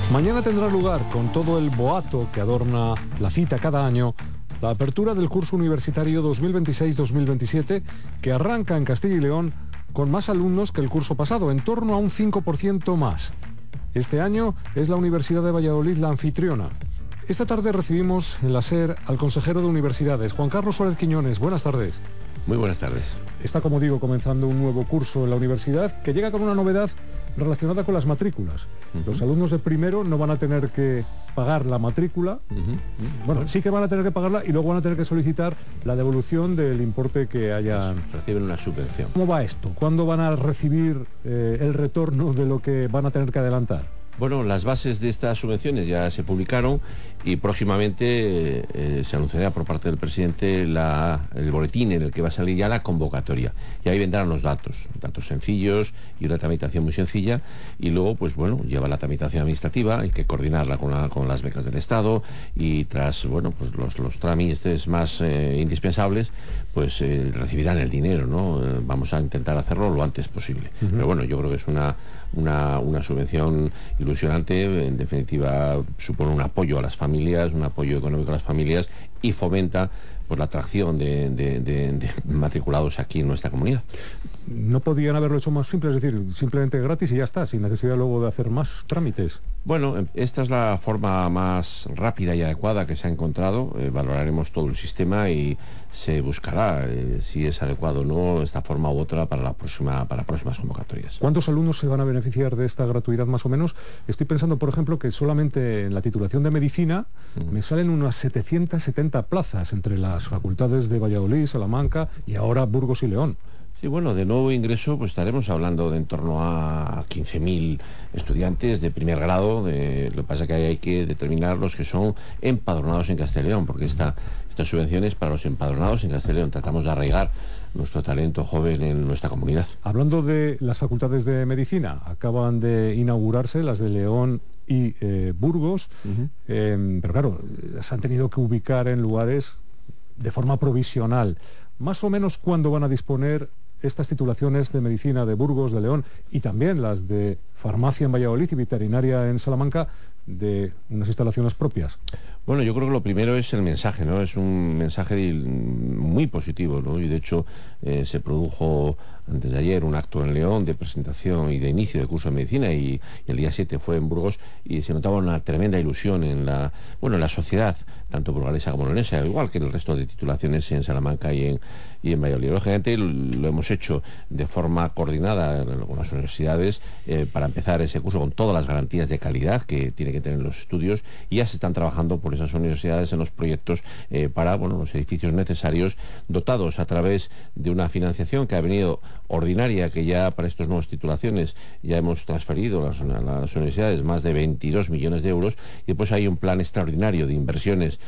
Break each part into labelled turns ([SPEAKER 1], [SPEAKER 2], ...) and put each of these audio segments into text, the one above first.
[SPEAKER 1] Mañana tendrá lugar, con todo el boato que adorna la cita cada año, la apertura del curso universitario 2026-2027, que arranca en Castilla y León con más alumnos que el curso pasado, en torno a un 5% más. Este año es la Universidad de Valladolid la anfitriona. Esta tarde recibimos en la SER al consejero de Universidades, Juan Carlos Suárez Quiñones. Buenas tardes.
[SPEAKER 2] Muy buenas tardes.
[SPEAKER 1] Está, como digo, comenzando un nuevo curso en la universidad que llega con una novedad relacionada con las matrículas. Los alumnos de primero no van a tener que pagar la matrícula. Bueno, sí que van a tener que pagarla y luego van a tener que solicitar la devolución del importe que hayan...
[SPEAKER 2] Reciben una subvención.
[SPEAKER 1] ¿Cómo va esto? ¿Cuándo van a recibir el retorno de lo que van a tener que adelantar?
[SPEAKER 2] Bueno, las bases de estas subvenciones ya se publicaron y próximamente se anunciará por parte del presidente el boletín en el que va a salir ya la convocatoria. Y ahí vendrán los datos sencillos y una tramitación muy sencilla. Y luego, pues bueno, lleva la tramitación administrativa, hay que coordinarla con las becas del Estado y tras, bueno, pues los trámites más indispensables, pues recibirán el dinero, ¿no? Vamos a intentar hacerlo lo antes posible. Pero bueno, yo creo que es una subvención ilusionante. En definitiva, supone un apoyo a las familias, un apoyo económico a las familias y fomenta pues la atracción de matriculados aquí en nuestra comunidad.
[SPEAKER 1] ¿No podían haberlo hecho más simple? Es decir, simplemente gratis y ya está, sin necesidad luego de hacer más trámites.
[SPEAKER 2] Bueno, esta es la forma más rápida y adecuada que se ha encontrado. Valoraremos todo el sistema y se buscará si es adecuado o no esta forma u otra para próximas convocatorias.
[SPEAKER 1] ¿Cuántos alumnos se van a beneficiar de esta gratuidad más o menos? Estoy pensando, por ejemplo, que solamente en la titulación de medicina me salen unas 770 plazas entre las facultades de Valladolid, Salamanca y ahora Burgos y León.
[SPEAKER 2] Sí, bueno, de nuevo ingreso pues estaremos hablando de en torno a 15.000 estudiantes de primer grado. Lo que pasa es que hay que determinar los que son empadronados en Castilla y León, porque estas subvenciones para los empadronados en Castilla y León. Tratamos de arraigar nuestro talento joven en nuestra comunidad.
[SPEAKER 1] Hablando de las facultades de medicina, acaban de inaugurarse las de León y Burgos, pero claro, se han tenido que ubicar en lugares de forma provisional. Más o menos, ¿cuándo van a disponer estas titulaciones de medicina de Burgos, de León y también las de farmacia en Valladolid y veterinaria en Salamanca de unas instalaciones propias?
[SPEAKER 2] Bueno, yo creo que lo primero es el mensaje, ¿no? Es un mensaje muy positivo, ¿no? Y de hecho se produjo antes de ayer un acto en León de presentación y de inicio de curso de medicina y el día 7 fue en Burgos y se notaba una tremenda ilusión en la sociedad, tanto burgalesa como leonesa, igual que en el resto de titulaciones en Salamanca y en Valladolid. Lógicamente lo hemos hecho de forma coordinada con las universidades para empezar ese curso con todas las garantías de calidad que tiene que tener los estudios y ya se están trabajando por esas universidades en los proyectos para los edificios necesarios, dotados a través de una financiación que ha venido ordinaria, que ya para estas nuevas titulaciones ya hemos transferido a las universidades más de 22 millones de euros y después hay un plan extraordinario de inversiones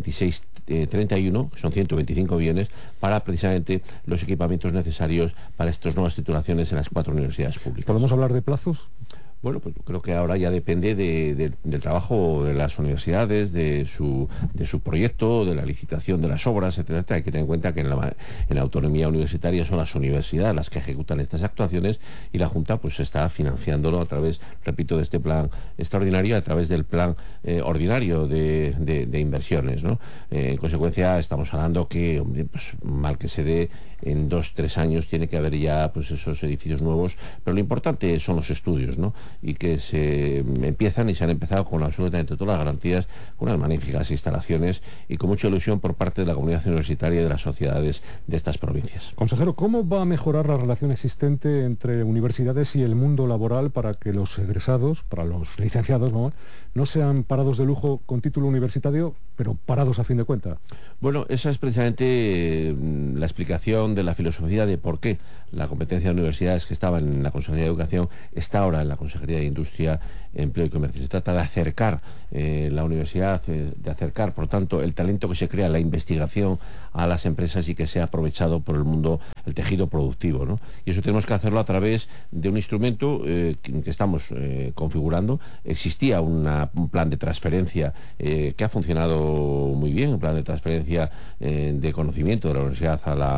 [SPEAKER 2] 26-31, que son 125 millones, para precisamente los equipamientos necesarios para estas nuevas titulaciones en las 4 universidades públicas.
[SPEAKER 1] ¿Podemos hablar de plazos?
[SPEAKER 2] Bueno, pues yo creo que ahora ya depende del trabajo de las universidades, de su proyecto, de la licitación de las obras, etcétera. Hay que tener en cuenta que en la autonomía universitaria son las universidades las que ejecutan estas actuaciones y la Junta pues está financiándolo a través, repito, de este plan extraordinario, a través del plan ordinario de inversiones, ¿no? En consecuencia, estamos hablando que, hombre, pues mal que se dé, en 2-3 años tiene que haber ya pues esos edificios nuevos, pero lo importante son los estudios, ¿no? Y que se empiezan y se han empezado con absolutamente todas las garantías, con unas magníficas instalaciones y con mucha ilusión por parte de la comunidad universitaria y de las sociedades de estas provincias.
[SPEAKER 1] Consejero, ¿cómo va a mejorar la relación existente entre universidades y el mundo laboral para que los egresados, para los licenciados, no sean parados de lujo con título universitario, pero parados a fin de cuentas?
[SPEAKER 2] Bueno, esa es precisamente la explicación de la filosofía de por qué la competencia de universidades que estaba en la Consejería de Educación está ahora en la Consejería de Industria, Empleo y Comercio. Se trata de acercar la universidad, de acercar, por tanto, el talento que se crea, la investigación a las empresas y que sea aprovechado por el mundo, el tejido productivo, ¿no? Y eso tenemos que hacerlo a través de un instrumento que estamos configurando. Existía un plan de transferencia que ha funcionado muy bien, un plan de transferencia de conocimiento de la universidad a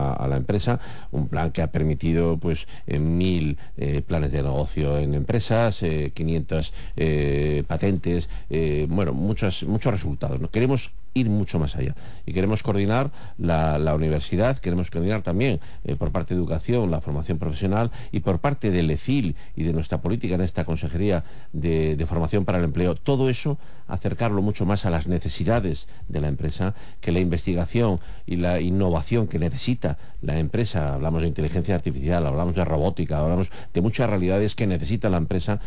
[SPEAKER 2] a la empresa, un plan que ha permitido pues 1.000 planes de negocio en empresas, 500 patentes, bueno, muchos resultados, ¿no? Queremos ir mucho más allá y queremos coordinar la universidad, queremos coordinar también por parte de educación la formación profesional y por parte del ECIL y de nuestra política en esta Consejería de Formación para el Empleo, todo eso acercarlo mucho más a las necesidades de la empresa, que la investigación y la innovación que necesita la empresa, hablamos de inteligencia artificial, hablamos de robótica, hablamos de muchas realidades que necesita la empresa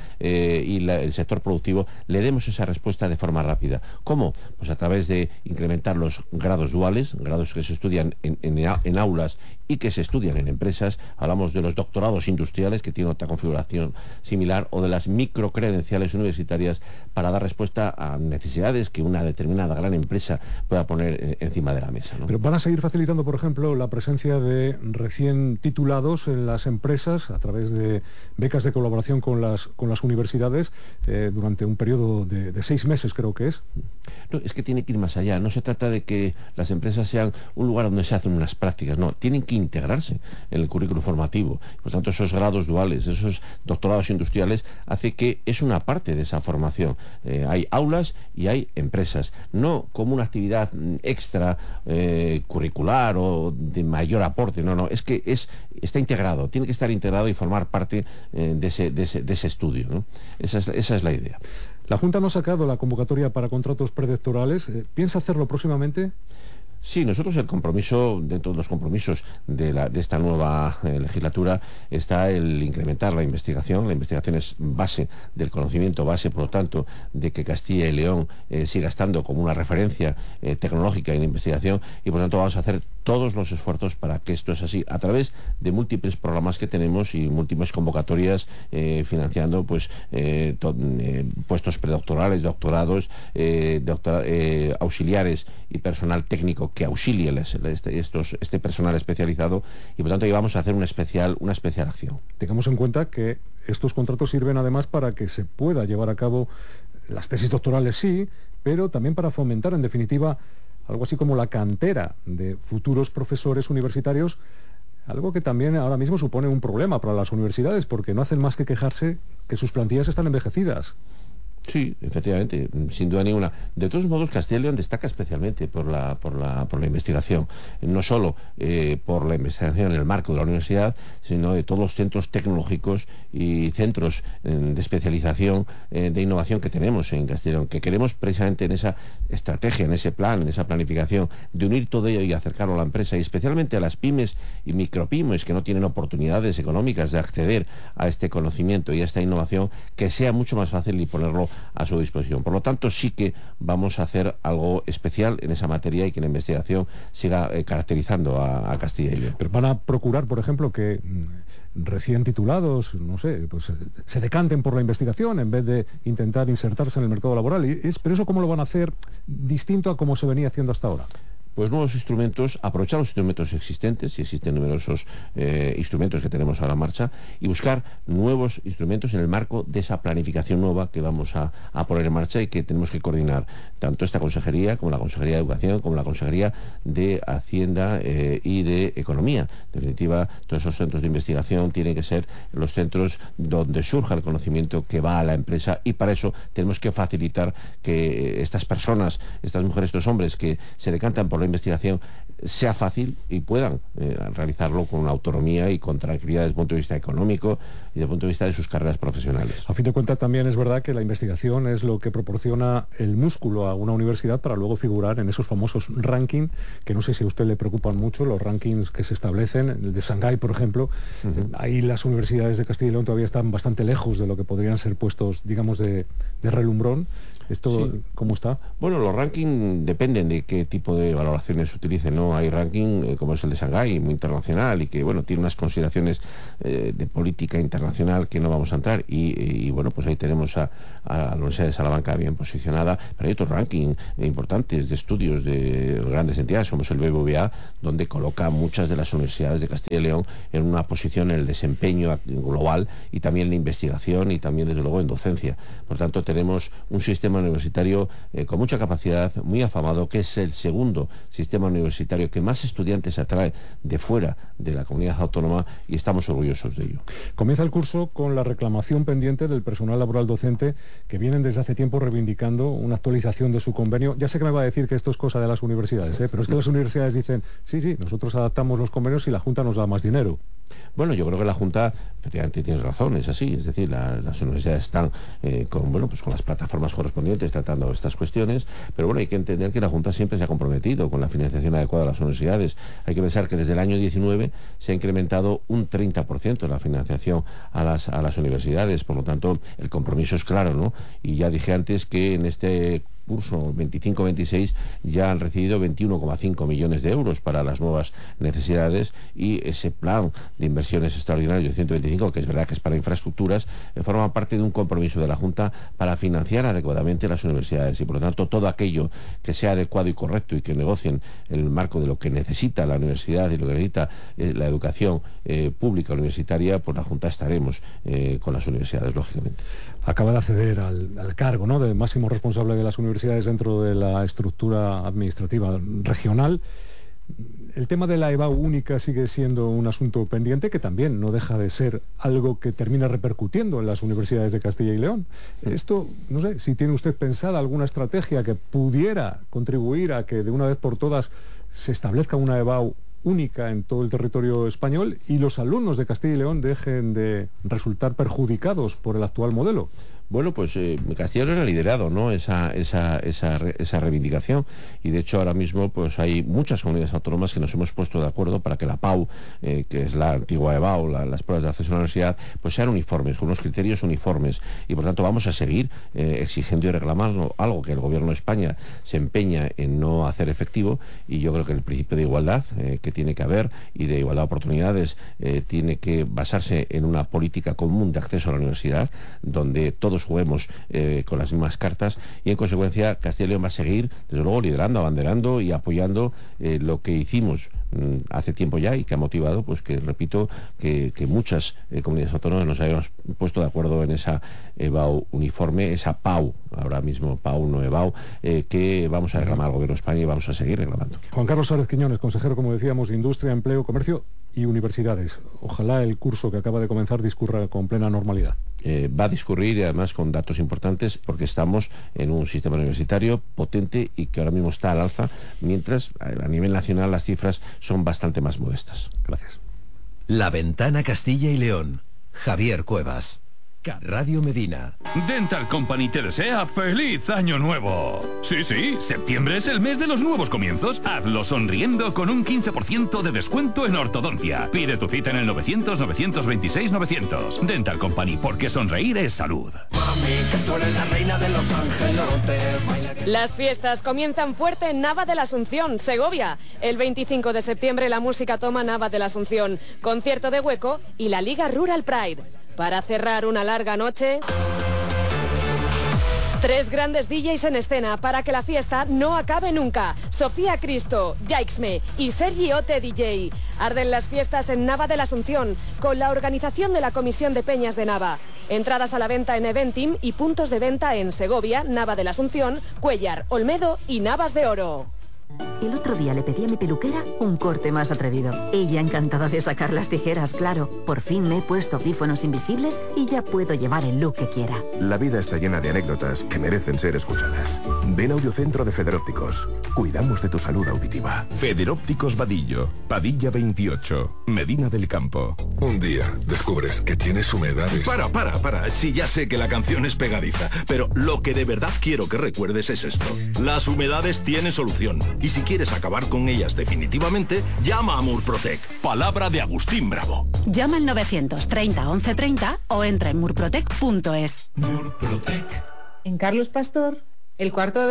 [SPEAKER 2] el sector productivo, le demos esa respuesta de forma rápida. ¿Cómo? Pues a través de incrementar los grados duales, grados que se estudian en aulas y que se estudian en empresas. Hablamos de los doctorados industriales, que tienen otra configuración similar, o de las microcredenciales universitarias para dar respuesta a necesidades que una determinada gran empresa pueda poner encima de la mesa, ¿no?
[SPEAKER 1] Pero van a seguir facilitando, por ejemplo, la presencia de recién titulados en las empresas a través de becas de colaboración con las universidades durante un periodo de 6 meses, creo que es.
[SPEAKER 2] No, es que tiene que ir más allá. No se trata de que las empresas sean un lugar donde se hacen unas prácticas, no, tienen que integrarse en el currículo formativo. Por tanto, esos grados duales, esos doctorados industriales, hace que es una parte de esa formación. Hay aulas y hay empresas, no como una actividad extra curricular o de mayor aporte, no, es que está integrado, tiene que estar integrado y formar parte de ese estudio, ¿no? Esa es la idea.
[SPEAKER 1] La Junta no ha sacado la convocatoria para contratos predoctorales. ¿Piensa hacerlo próximamente?
[SPEAKER 2] Sí, nosotros el compromiso, dentro de los compromisos de esta nueva legislatura, está el incrementar la investigación. La investigación es base del conocimiento, base, por lo tanto, de que Castilla y León siga estando como una referencia tecnológica en investigación, y por lo tanto vamos a hacer todos los esfuerzos para que esto es así, a través de múltiples programas que tenemos y múltiples convocatorias financiando pues puestos predoctorales, doctorados, auxiliares y personal técnico que auxilie este personal especializado, y por tanto ahí vamos a hacer una especial acción.
[SPEAKER 1] Tengamos en cuenta que estos contratos sirven además para que se pueda llevar a cabo las tesis doctorales, sí, pero también para fomentar, en definitiva, algo así como la cantera de futuros profesores universitarios, algo que también ahora mismo supone un problema para las universidades, porque no hacen más que quejarse que sus plantillas están envejecidas.
[SPEAKER 2] Sí, efectivamente, sin duda ninguna. De todos modos, Castilla y León destaca especialmente por la investigación, no solo por la investigación en el marco de la universidad, sino de todos los centros tecnológicos y centros de especialización, de innovación que tenemos en Castilla y León, que queremos precisamente en esa estrategia, en ese plan, en esa planificación, de unir todo ello y acercarlo a la empresa, y especialmente a las pymes y micropymes que no tienen oportunidades económicas de acceder a este conocimiento y a esta innovación, que sea mucho más fácil y ponerlo a su disposición. Por lo tanto, sí que vamos a hacer algo especial en esa materia y que la investigación siga caracterizando a Castilla y León.
[SPEAKER 1] Pero van a procurar, por ejemplo, que recién titulados, no sé, pues se decanten por la investigación en vez de intentar insertarse en el mercado laboral. Pero eso, ¿cómo lo van a hacer distinto a cómo se venía haciendo hasta ahora?
[SPEAKER 2] Pues nuevos instrumentos, aprovechar los instrumentos existentes, y existen numerosos instrumentos que tenemos a la marcha, y buscar nuevos instrumentos en el marco de esa planificación nueva que vamos a poner en marcha y que tenemos que coordinar tanto esta consejería como la Consejería de Educación, como la Consejería de Hacienda y de Economía. En definitiva, todos esos centros de investigación tienen que ser los centros donde surja el conocimiento que va a la empresa, y para eso tenemos que facilitar que estas personas, estas mujeres, estos hombres que se decantan por la investigación, sea fácil y puedan realizarlo con autonomía y con tranquilidad desde el punto de vista económico y desde el punto de vista de sus carreras profesionales.
[SPEAKER 1] A fin de cuentas, también es verdad que la investigación es lo que proporciona el músculo a una universidad para luego figurar en esos famosos rankings, que no sé si a usted le preocupan mucho, los rankings que se establecen, el de Shanghái, por ejemplo. Ahí las universidades de Castilla y León todavía están bastante lejos de lo que podrían ser puestos, digamos, de relumbrón. ¿Esto sí, cómo está?
[SPEAKER 2] Bueno, los rankings dependen de qué tipo de valoraciones se utilicen, ¿no? Hay ranking como es el de Shanghái, muy internacional, y que, bueno, tiene unas consideraciones de política internacional que no vamos a entrar, y bueno, pues ahí tenemos a la Universidad de Salamanca bien posicionada, pero hay otros rankings importantes de estudios de grandes entidades, como es el BBVA, donde coloca muchas de las universidades de Castilla y León en una posición en el desempeño global, y también en la investigación, y también, desde luego, en docencia. Por tanto, tenemos un sistema universitario con mucha capacidad, muy afamado, que es el segundo sistema universitario universitario que más estudiantes atrae de fuera de la comunidad autónoma y estamos orgullosos de ello.
[SPEAKER 1] Comienza el curso con la reclamación pendiente del personal laboral docente que vienen desde hace tiempo reivindicando una actualización de su convenio. Ya sé que me va a decir que esto es cosa de las universidades, pero es que las universidades dicen, sí, nosotros adaptamos los convenios y la Junta nos da más dinero.
[SPEAKER 2] Bueno, yo creo que la Junta, efectivamente tienes razón, es así, es decir, las universidades están con las plataformas correspondientes tratando estas cuestiones, pero bueno, hay que entender que la Junta siempre se ha comprometido con la financiación adecuada de las universidades. Hay que pensar que desde el año 19 se ha incrementado un 30% la financiación a las universidades, por lo tanto, el compromiso es claro, ¿no? Y ya dije antes que en este curso 25-26 ya han recibido 21,5 millones de euros para las nuevas necesidades y ese plan de inversiones extraordinarios de 125, que es verdad que es para infraestructuras, forma parte de un compromiso de la Junta para financiar adecuadamente las universidades y por lo tanto todo aquello que sea adecuado y correcto y que negocien en el marco de lo que necesita la universidad y lo que necesita la educación pública universitaria, pues la Junta estaremos con las universidades, lógicamente.
[SPEAKER 1] Acaba de acceder al cargo, ¿no?, de máximo responsable de las universidades dentro de la estructura administrativa regional. El tema de la EBAU única sigue siendo un asunto pendiente que también no deja de ser algo que termina repercutiendo en las universidades de Castilla y León. Esto, no sé, si tiene usted pensada alguna estrategia que pudiera contribuir a que de una vez por todas se establezca una EBAU única en todo el territorio español y los alumnos de Castilla y León dejen de resultar perjudicados por el actual modelo.
[SPEAKER 2] Bueno, pues Castilla y León ha liderado, ¿no?, esa reivindicación y de hecho ahora mismo pues hay muchas comunidades autónomas que nos hemos puesto de acuerdo para que la PAU, que es la antigua EBAU, las pruebas de acceso a la universidad, pues sean uniformes, con unos criterios uniformes y por tanto vamos a seguir exigiendo y reclamando algo que el Gobierno de España se empeña en no hacer efectivo y yo creo que el principio de igualdad que tiene que haber y de igualdad de oportunidades tiene que basarse en una política común de acceso a la universidad donde todos juguemos con las mismas cartas y en consecuencia Castilla y León va a seguir desde luego liderando, abanderando y apoyando lo que hicimos hace tiempo ya y que ha motivado, pues que repito, que muchas comunidades autónomas nos hayamos puesto de acuerdo en esa EBAU uniforme, esa PAU, ahora mismo PAU no EBAU, que vamos a reclamar al Gobierno de España y vamos a seguir reclamando.
[SPEAKER 1] Juan Carlos Sárez Quiñones, consejero, como decíamos, de Industria, Empleo, Comercio y Universidades. Ojalá el curso que acaba de comenzar discurra con plena normalidad.
[SPEAKER 2] Va a discurrir y además con datos importantes porque estamos en un sistema universitario potente y que ahora mismo está al alza, mientras a nivel nacional las cifras son bastante más modestas.
[SPEAKER 1] Gracias.
[SPEAKER 3] La Ventana Castilla y León. Javier Cuevas. Radio Medina.
[SPEAKER 4] Dental Company te desea ¡feliz año nuevo! Sí, septiembre es el mes de los nuevos comienzos. Hazlo sonriendo con un 15% de descuento en ortodoncia. Pide tu cita en el 900-926-900. Dental Company, porque sonreír es salud.
[SPEAKER 5] Mami, que tú eres la reina de los ángelotes.
[SPEAKER 6] Las fiestas comienzan fuerte en Nava de la Asunción, Segovia. El 25 de septiembre la música toma Nava de la Asunción, concierto de Hueco y la Liga Rural Pride. Para cerrar una larga noche, 3 grandes DJs en escena para que la fiesta no acabe nunca. Sofía Cristo, Jaixme y Sergi Ote DJ. Arden las fiestas en Nava de la Asunción con la organización de la Comisión de Peñas de Nava. Entradas a la venta en Eventim y puntos de venta en Segovia, Nava de la Asunción, Cuéllar, Olmedo y Navas de Oro.
[SPEAKER 7] El otro día le pedí a mi peluquera un corte más atrevido. Ella encantada de sacar las tijeras, claro. Por fin me he puesto audífonos invisibles y ya puedo llevar el look que quiera.
[SPEAKER 8] La vida está llena de anécdotas que merecen ser escuchadas. Ven a Audiocentro de Federópticos. Cuidamos de tu salud auditiva.
[SPEAKER 9] Federópticos Vadillo, Padilla 28, Medina del Campo.
[SPEAKER 10] Un día descubres que tienes humedades.
[SPEAKER 9] Para. Sí, ya sé que la canción es pegadiza, pero lo que de verdad quiero que recuerdes es esto. Las humedades tienen solución. Y si quieres acabar con ellas definitivamente, llama a Murprotec. Palabra de Agustín Bravo.
[SPEAKER 11] Llama al 930 1130 o entra en murprotec.es.
[SPEAKER 5] Murprotec.
[SPEAKER 12] En Carlos Pastor, el cuarto de